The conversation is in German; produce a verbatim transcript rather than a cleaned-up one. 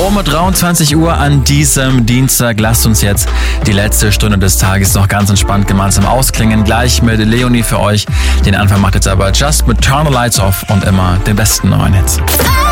Um dreiundzwanzig Uhr an diesem Dienstag lasst uns jetzt die letzte Stunde des Tages noch ganz entspannt gemeinsam ausklingen. Gleich mit Leonie für euch. Den Anfang macht jetzt aber Just mit Turn the Lights Off und immer den besten neuen Hits.